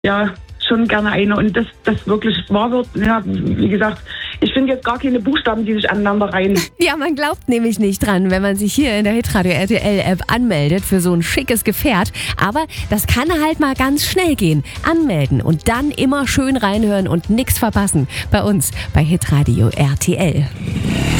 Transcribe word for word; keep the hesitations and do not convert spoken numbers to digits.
ja schon gerne eine. Und das, das wirklich wahr wird, ja, wie gesagt, ich finde jetzt gar keine Buchstaben, die sich aneinander reihen. Ja, man glaubt nämlich nicht dran, wenn man sich hier in der Hitradio R T L-App anmeldet für so ein schickes Gefährt. Aber das kann halt mal ganz schnell gehen. Anmelden und dann immer schön reinhören und nichts verpassen. Bei uns bei Hitradio R T L.